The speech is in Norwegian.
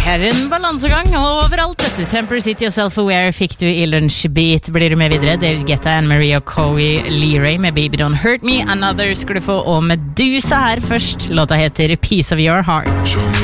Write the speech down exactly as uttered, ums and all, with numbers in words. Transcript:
er en balansegang overalt, vet du. Temper City og Self-Aware fikk du i Lunsjbeat. Blir du med videre? David Guetta, Anne-Marie og Coy Leray med Baby Don't Hurt Me. Another skal du få, og Medusa her først. Låta heter Piece of Your Heart.